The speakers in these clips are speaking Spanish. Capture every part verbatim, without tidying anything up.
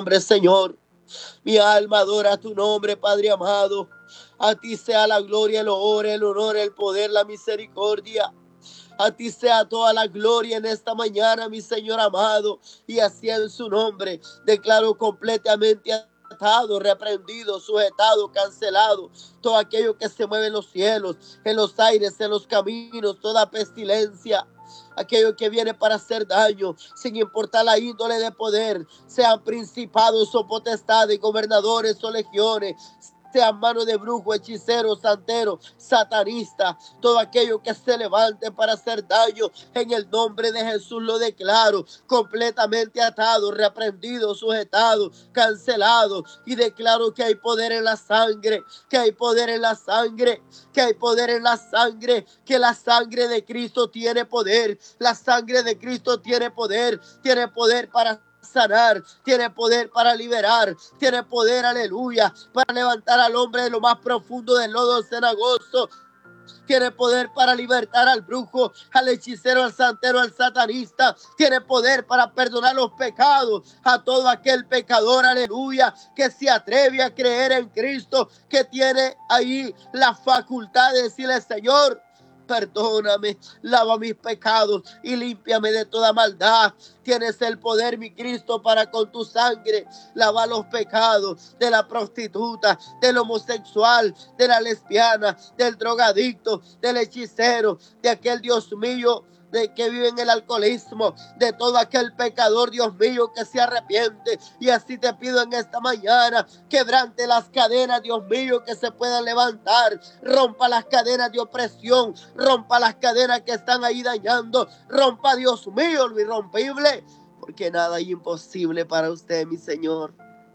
nombre, Señor. Mi alma adora tu nombre, Padre amado. A ti sea la gloria, el honor, el honor, el poder, la misericordia. A ti sea toda la gloria en esta mañana, mi Señor amado. Y así en su nombre declaro completamente atado, reprendido, sujetado, cancelado todo aquello que se mueve en los cielos, en los aires, en los caminos, toda pestilencia, aquello que viene para hacer daño, sin importar la índole de poder, sean principados o potestades, gobernadores o legiones, sean manos de brujo, hechicero, santero, satanista, todo aquello que se levante para hacer daño, en el nombre de Jesús lo declaro completamente atado, reprendido, sujetado, cancelado, y declaro que hay poder en la sangre, que hay poder en la sangre, que hay poder en la sangre, que la sangre de Cristo tiene poder, la sangre de Cristo tiene poder, tiene poder para sanar, tiene poder para liberar, tiene poder, aleluya, para levantar al hombre de lo más profundo del lodo cenagoso, tiene poder para libertar al brujo, al hechicero, al santero, al satanista, tiene poder para perdonar los pecados a todo aquel pecador, aleluya, que se atreve a creer en Cristo, que tiene ahí la facultad de decirle: Señor, perdóname, lava mis pecados y límpiame de toda maldad. Tienes el poder, mi Cristo, para con tu sangre lavar los pecados de la prostituta, del homosexual, de la lesbiana, del drogadicto, del hechicero, de aquel, Dios mío, de que vive en el alcoholismo, de todo aquel pecador, Dios mío, que se arrepiente. Y así te pido en esta mañana, quebrante las cadenas, Dios mío, que se puedan levantar, rompa las cadenas de opresión, rompa las cadenas que están ahí dañando, rompa, Dios mío, lo irrompible, porque nada hay imposible para usted, mi Señor,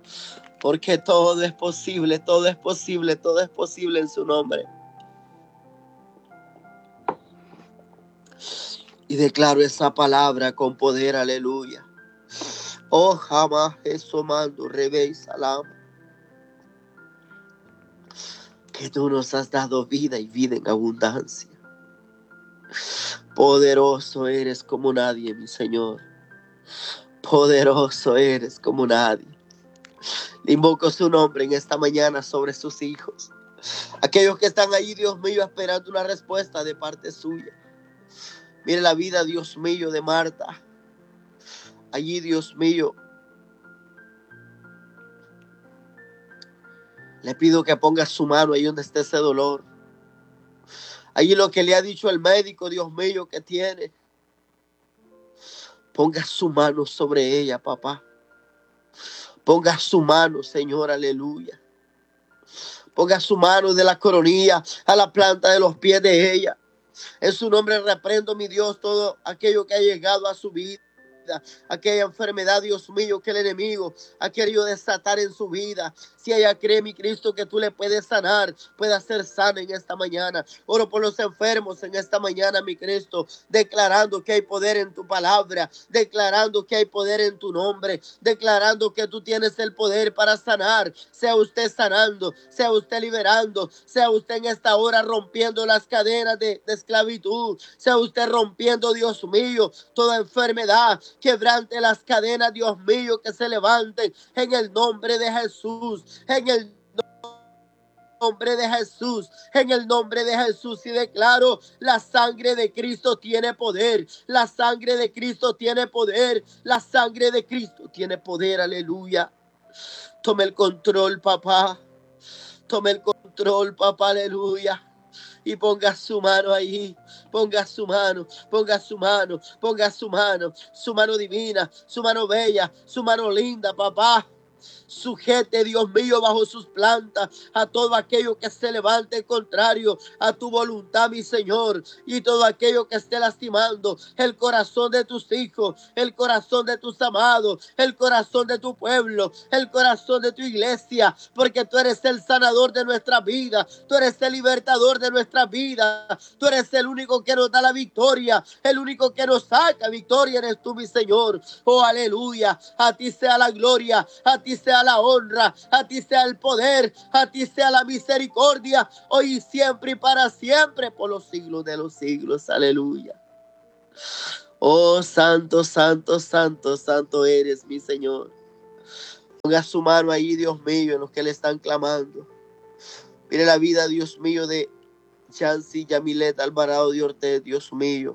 porque todo es posible, todo es posible, todo es posible en su nombre. Y declaro esa palabra con poder, aleluya. Oh, jamás eso mando, rebe salam. Que tú nos has dado vida y vida en abundancia. Poderoso eres como nadie, mi Señor. Poderoso eres como nadie. Le invoco su nombre en esta mañana sobre sus hijos. Aquellos que están ahí, Dios mío, esperando una respuesta de parte suya. Mire la vida, Dios mío, de Marta. Allí, Dios mío, le pido que ponga su mano ahí donde esté ese dolor. Allí lo que le ha dicho el médico, Dios mío, que tiene. Ponga su mano sobre ella, papá. Ponga su mano, Señor, aleluya. Ponga su mano de la coronilla a la planta de los pies de ella. En su nombre reprendo, mi Dios, todo aquello que ha llegado a su vida. Aquella enfermedad, Dios mío, que el enemigo ha querido desatar en su vida. Si ella cree, mi Cristo, que tú le puedes sanar, pueda ser sana en esta mañana. Oro por los enfermos en esta mañana, mi Cristo, declarando que hay poder en tu palabra, declarando que hay poder en tu nombre, declarando que tú tienes el poder para sanar. Sea usted sanando, sea usted liberando, sea usted en esta hora rompiendo las cadenas de, de esclavitud, sea usted rompiendo, Dios mío, toda enfermedad. Quebrante las cadenas, Dios mío, que se levanten en el nombre de Jesús, en el nombre de Jesús, en el nombre de Jesús. Y declaro: la sangre de Cristo tiene poder, la sangre de Cristo tiene poder, la sangre de Cristo tiene poder, aleluya. Tome el control, papá, tome el control, papá, aleluya. Y ponga su mano ahí, ponga su mano, ponga su mano, ponga su mano, su mano divina, su mano bella, su mano linda, papá. Sujete, Dios mío, bajo sus plantas a todo aquello que se levante contrario a tu voluntad, mi Señor, y todo aquello que esté lastimando el corazón de tus hijos, el corazón de tus amados, el corazón de tu pueblo, el corazón de tu iglesia, porque tú eres el sanador de nuestra vida, tú eres el libertador de nuestra vida, tú eres el único que nos da la victoria, el único que nos saca victoria eres tú, mi Señor. Oh, aleluya, a ti sea la gloria, a ti sea la honra, a ti sea el poder, a ti sea la misericordia, hoy y siempre y para siempre, por los siglos de los siglos. Aleluya. Oh, santo, santo, santo, santo eres, mi Señor. Ponga su mano ahí, Dios mío, en los que le están clamando. Mire la vida, Dios mío, de Chancy Yamilet Alvarado de Ortiz, Dios mío.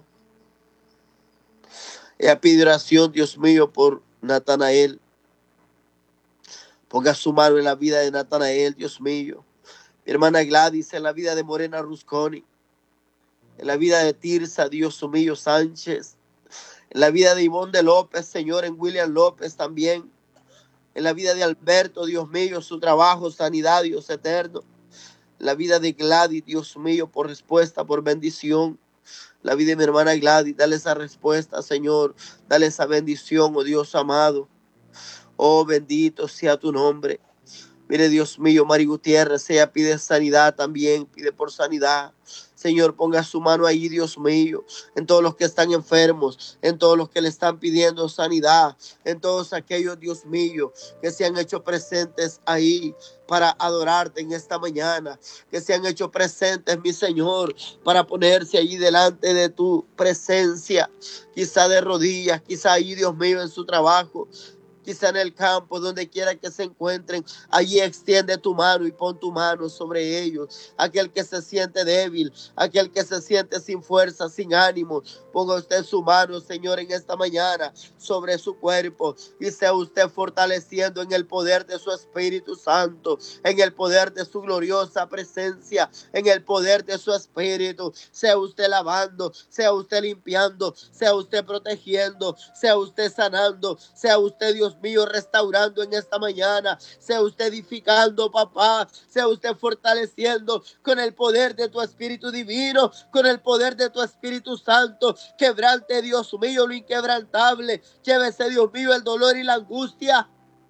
Ella pide oración, Dios mío, por Natanael. Ponga su mano en la vida de Natanael, Dios mío. Mi hermana Gladys, en la vida de Morena Rusconi. En la vida de Tirsa, Dios mío, Sánchez. En la vida de Ivonne de López, Señor, en William López también. En la vida de Alberto, Dios mío, su trabajo, sanidad, Dios eterno. En la vida de Gladys, Dios mío, por respuesta, por bendición. La vida de mi hermana Gladys, dale esa respuesta, Señor. Dale esa bendición, oh Dios amado. Oh, bendito sea tu nombre. Mire, Dios mío, Mari Gutiérrez, ella pide sanidad también, pide por sanidad. Señor, ponga su mano ahí, Dios mío, en todos los que están enfermos, en todos los que le están pidiendo sanidad, en todos aquellos, Dios mío, que se han hecho presentes ahí para adorarte en esta mañana, que se han hecho presentes, mi Señor, para ponerse allí delante de tu presencia, quizá de rodillas, quizá ahí, Dios mío, en su trabajo, quizá en el campo, donde quiera que se encuentren, allí extiende tu mano y pon tu mano sobre ellos. Aquel que se siente débil, aquel que se siente sin fuerza, sin ánimo, ponga usted su mano, Señor, en esta mañana sobre su cuerpo y sea usted fortaleciendo en el poder de su Espíritu Santo, en el poder de su gloriosa presencia, en el poder de su Espíritu. Sea usted lavando, sea usted limpiando, sea usted protegiendo, sea usted sanando, sea usted, Dios mío, restaurando en esta mañana, sea usted edificando, papá, sea usted fortaleciendo con el poder de tu Espíritu Divino, con el poder de tu Espíritu Santo. Quebrante, Dios mío, lo inquebrantable. Llévese, Dios mío, el dolor y la angustia.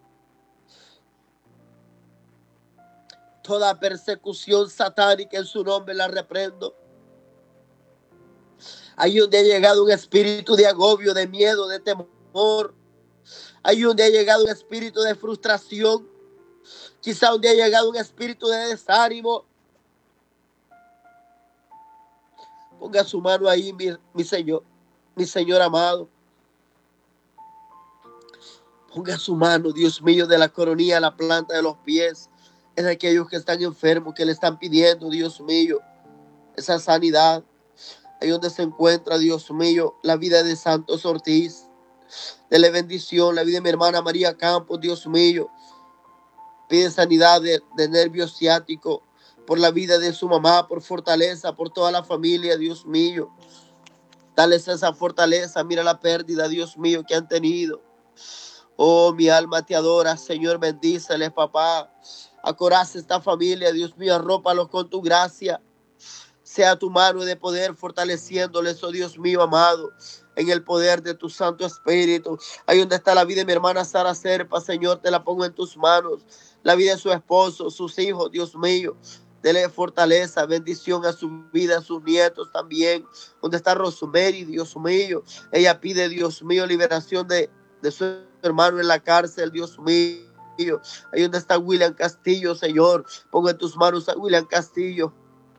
Toda persecución satánica en su nombre la reprendo. Ahí donde ha llegado un espíritu de agobio, de miedo, de temor. Ahí donde ha llegado un espíritu de frustración. Quizá donde ha llegado un espíritu de desánimo. Ponga su mano ahí, mi, mi Señor, mi Señor amado. Ponga su mano, Dios mío, de la coronilla a la planta de los pies. En aquellos que están enfermos, que le están pidiendo, Dios mío, esa sanidad. Ahí donde se encuentra, Dios mío, la vida de Santos Ortiz. Dele bendición, la vida de mi hermana María Campos, Dios mío. Pide sanidad de, de nervio ciático, por la vida de su mamá, por fortaleza, por toda la familia, Dios mío. Dale esa fortaleza, mira la pérdida, Dios mío, que han tenido. Oh, mi alma te adora, Señor, bendíceles, papá. Acoraza esta familia, Dios mío, arrópalos con tu gracia. Sea tu mano de poder fortaleciéndoles, oh Dios mío amado, en el poder de tu Santo Espíritu. Ahí donde está la vida de mi hermana Sara Serpa, Señor, te la pongo en tus manos. La vida de su esposo, sus hijos, Dios mío. Dele fortaleza, bendición a su vida, a sus nietos también. Donde está Rosemary, Dios mío. Ella pide, Dios mío, liberación de, de su hermano en la cárcel, Dios mío. Ahí donde está William Castillo, Señor. Pongo en tus manos a William Castillo.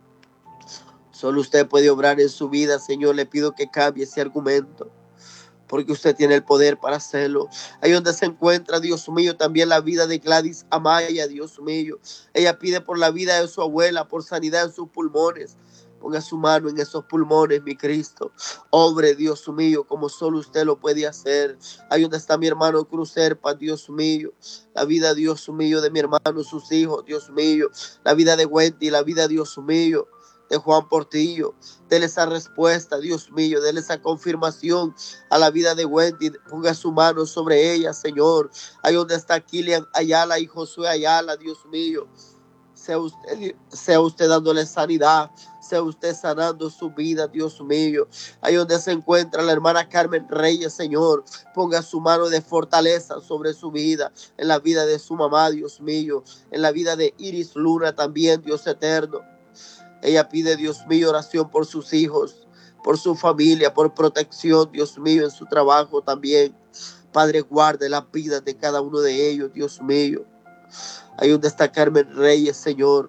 Solo usted puede obrar en su vida, Señor. Le pido que cambie ese argumento, porque usted tiene el poder para hacerlo. Ahí donde se encuentra, Dios mío, también la vida de Gladys Amaya, Dios mío. Ella pide por la vida de su abuela, por sanidad en sus pulmones. Ponga su mano en esos pulmones, mi Cristo. Obre, Dios mío, como solo usted lo puede hacer. Ahí donde está mi hermano Cruz Serpa, Dios mío. La vida, Dios mío, de mi hermano, sus hijos, Dios mío. La vida de Wendy, la vida, Dios mío, de Juan Portillo. Dele esa respuesta, Dios mío, dele esa confirmación a la vida de Wendy. Ponga su mano sobre ella, Señor. Ahí donde está Kilian Ayala y Josué Ayala, Dios mío. Sea usted, sea usted dándole sanidad, sea usted sanando su vida, Dios mío. Ahí donde se encuentra la hermana Carmen Reyes, Señor, ponga su mano de fortaleza sobre su vida, en la vida de su mamá, Dios mío, en la vida de Iris Luna también, Dios eterno. Ella pide, Dios mío, oración por sus hijos, por su familia, por protección, Dios mío, en su trabajo también. Padre, guarde la vida de cada uno de ellos, Dios mío. Ahí donde está Carmen Reyes, Señor.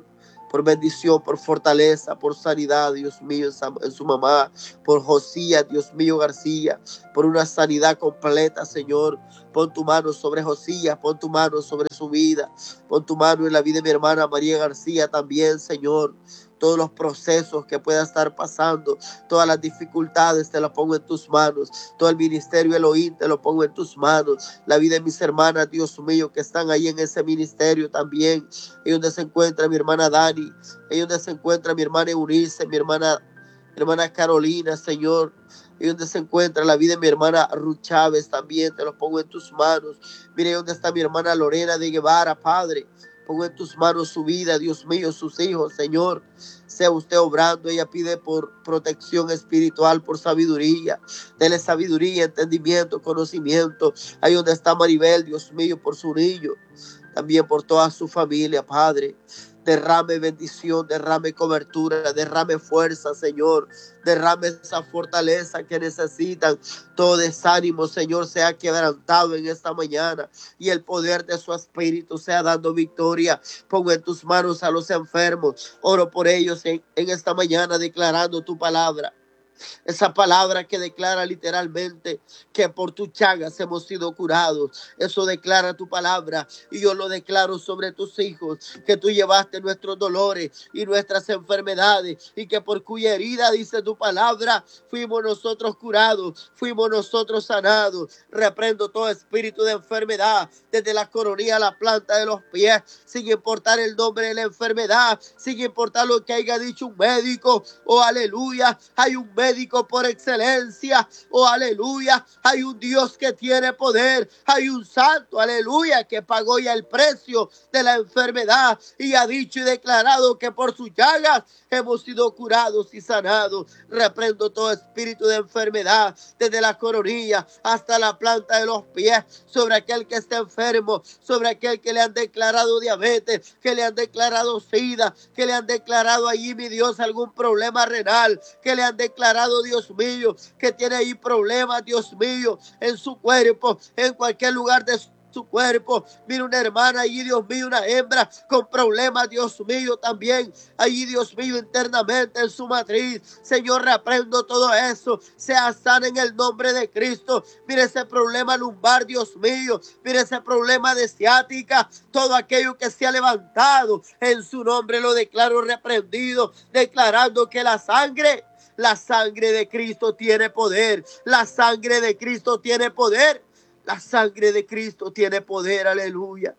por bendición, por fortaleza, por sanidad, Dios mío, en su mamá, por Josías, Dios mío, García, por una sanidad completa, Señor. Pon tu mano sobre Josías, pon tu mano sobre su vida, pon tu mano en la vida de mi hermana María García también, Señor. Todos los procesos que pueda estar pasando, todas las dificultades te las pongo en tus manos, todo el ministerio Elohim te lo pongo en tus manos, la vida de mis hermanas, Dios mío, que están ahí en ese ministerio también, ahí donde se encuentra mi hermana Dani, ahí donde se encuentra mi hermana Eunice, mi hermana, mi hermana Carolina, Señor, ahí donde se encuentra la vida de mi hermana Ruth Chávez también, te lo pongo en tus manos. Mire dónde está mi hermana Lorena de Guevara, Padre. Pongo en tus manos su vida, Dios mío, sus hijos, Señor. Sea usted obrando. Ella pide por protección espiritual, por sabiduría. Dele sabiduría, entendimiento, conocimiento. Ahí donde está Maribel, Dios mío, por su niño. También por toda su familia, Padre. Derrame bendición, derrame cobertura, derrame fuerza, Señor. Derrame esa fortaleza que necesitan. Todo desánimo, Señor, sea quebrantado en esta mañana. Y el poder de su espíritu sea dando victoria. Pongo en tus manos a los enfermos. Oro por ellos en, en esta mañana declarando tu palabra. Esa palabra que declara literalmente que por tus chagas hemos sido curados. Eso declara tu palabra. Y yo lo declaro sobre tus hijos, que tú llevaste nuestros dolores y nuestras enfermedades, y que por cuya herida, dice tu palabra, fuimos nosotros curados, fuimos nosotros sanados. Reprendo todo espíritu de enfermedad, desde la coronilla a la planta de los pies, sin importar el nombre de la enfermedad, sin importar lo que haya dicho un médico. Oh, aleluya, hay un médico por excelencia. Oh, aleluya, hay un Dios que tiene poder, hay un santo, aleluya, que pagó ya el precio de la enfermedad y ha dicho y declarado que por sus llagas hemos sido curados y sanados. Reprendo todo espíritu de enfermedad, desde la coronilla hasta la planta de los pies, sobre aquel que está enfermo, sobre aquel que le han declarado diabetes, que le han declarado sida, que le han declarado allí, mi Dios, algún problema renal, que le han declarado, Dios mío, que tiene ahí problemas, Dios mío, en su cuerpo, en cualquier lugar de su su cuerpo. Mira una hermana allí, Dios mío, una hembra con problemas, Dios mío, también allí, Dios mío, internamente en su matriz. Señor, reprendo todo eso, sea sana en el nombre de Cristo. Mira ese problema lumbar, Dios mío, mira ese problema de ciática, todo aquello que se ha levantado en su nombre lo declaro reprendido, declarando que la sangre La sangre de Cristo tiene poder. La sangre de Cristo tiene poder. La sangre de Cristo tiene poder, aleluya.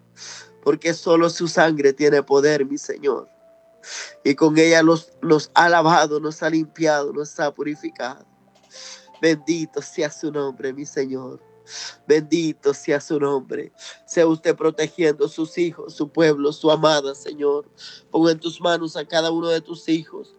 Porque solo su sangre tiene poder, mi Señor. Y con ella nos, nos ha lavado, nos ha limpiado, nos ha purificado. Bendito sea su nombre, mi Señor. Bendito sea su nombre. Sea usted protegiendo a sus hijos, su pueblo, su amada, Señor. Pon en tus manos a cada uno de tus hijos.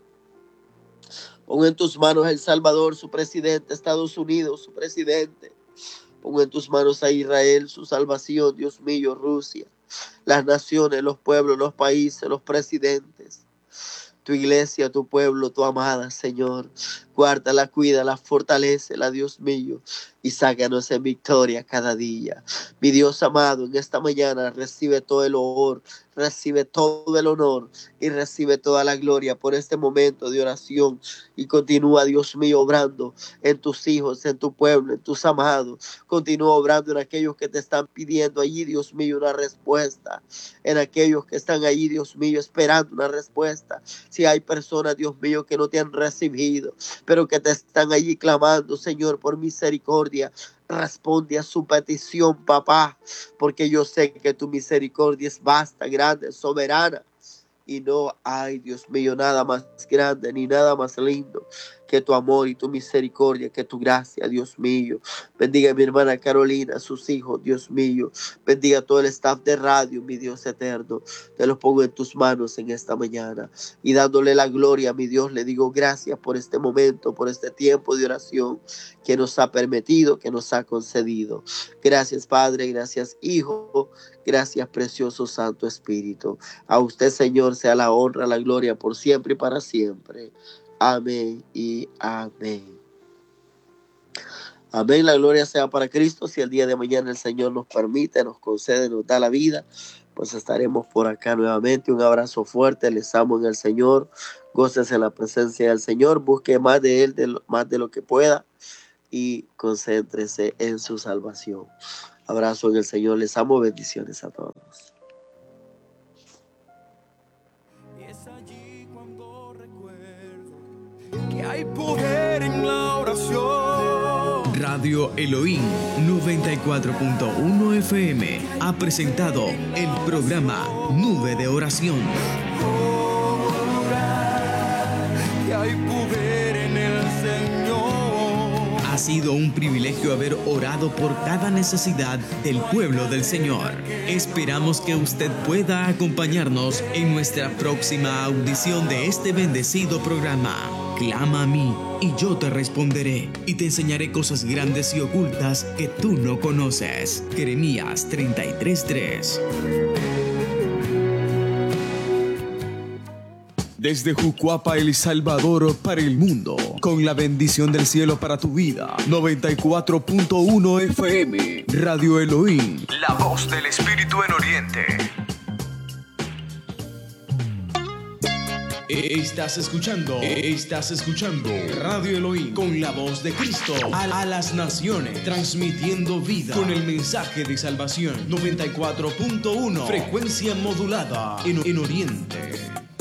Pon en tus manos a El Salvador, su presidente, Estados Unidos, su presidente. Pongo en tus manos a Israel, su salvación, Dios mío, Rusia, las naciones, los pueblos, los países, los presidentes. Tu iglesia, tu pueblo, tu amada, Señor. Guárdala, cuídala, fortalécela, Dios mío, y sácanos en victoria cada día. Mi Dios amado, en esta mañana recibe todo el honor, recibe todo el honor y recibe toda la gloria por este momento de oración. Y continúa, Dios mío, obrando en tus hijos, en tu pueblo, en tus amados. Continúa obrando en aquellos que te están pidiendo allí, Dios mío, una respuesta. En aquellos que están allí, Dios mío, esperando una respuesta. Si hay personas, Dios mío, que no te han recibido, pero que te están allí clamando, Señor, por misericordia, responde a su petición, papá, porque yo sé que tu misericordia es vasta, grande, soberana. Y no hay, Dios mío, nada más grande ni nada más lindo que tu amor y tu misericordia, que tu gracia, Dios mío. Bendiga a mi hermana Carolina, a sus hijos, Dios mío. Bendiga a todo el staff de radio, mi Dios eterno. Te los pongo en tus manos en esta mañana. Y dándole la gloria a mi Dios, le digo gracias por este momento, por este tiempo de oración que nos ha permitido, que nos ha concedido. Gracias, Padre, gracias, Hijo. Gracias, precioso Santo Espíritu. A usted, Señor, sea la honra, la gloria por siempre y para siempre. Amén y amén. Amén, la gloria sea para Cristo. Si el día de mañana el Señor nos permite, nos concede, nos da la vida, pues estaremos por acá nuevamente. Un abrazo fuerte, les amo en el Señor. Gócese en la presencia del Señor, busque más de Él, de lo, más de lo que pueda, y concéntrese en su salvación. Abrazo en el Señor, les amo, bendiciones a todos. Y es allí cuando recuerdo que hay poder en la oración. Radio Elohim noventa y cuatro punto uno F M ha presentado el programa Nube de Oración. Que hay poder en el Señor. Ha sido un privilegio haber orado por cada necesidad del pueblo del Señor. Esperamos que usted pueda acompañarnos en nuestra próxima audición de este bendecido programa. Clama a mí y yo te responderé y te enseñaré cosas grandes y ocultas que tú no conoces. Jeremías treinta y tres tres. Desde Jucuapa, El Salvador, para el mundo, con la bendición del cielo para tu vida. noventa y cuatro punto uno F M, Radio Elohim, la voz del Espíritu en Oriente. Estás escuchando, estás escuchando Radio Elohim con la voz de Cristo a, a las naciones, transmitiendo vida con el mensaje de salvación. noventa y cuatro punto uno, frecuencia modulada en, en Oriente.